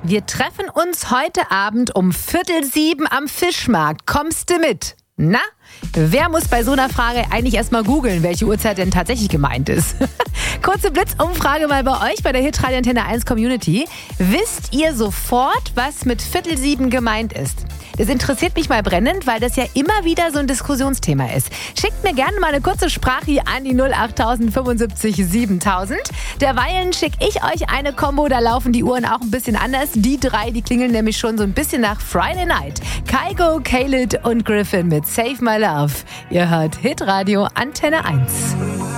Wir treffen uns heute Abend um 6:45 am Fischmarkt. Kommst du mit? Na, wer muss bei so einer Frage eigentlich erstmal googeln, welche Uhrzeit denn tatsächlich gemeint ist? Kurze Blitzumfrage mal bei euch, bei der Hitradio Antenne 1 Community. Wisst ihr sofort, was mit 6:45 gemeint ist? Das interessiert mich mal brennend, weil das ja immer wieder so ein Diskussionsthema ist. Schickt mir gerne mal eine kurze Sprache an die 08000 75 7000. Derweilen schicke ich euch eine Kombo, da laufen die Uhren auch ein bisschen anders. Die drei, die klingeln nämlich schon so ein bisschen nach Friday Night. Kygo, Khalid und Griffin mit Save My Love. Ihr hört Hitradio Antenne 1.